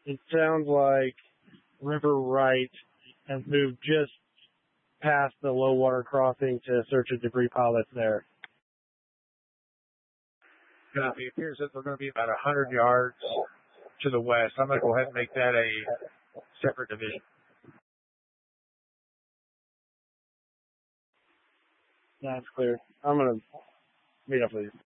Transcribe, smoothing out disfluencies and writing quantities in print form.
It sounds like River Right has moved just past the low water crossing to search a debris pile that's there. Copy. It appears that they're going to be about 100 yards to the west. I'm going to go ahead and make that a separate division. That's clear. I'm going to meet up with you.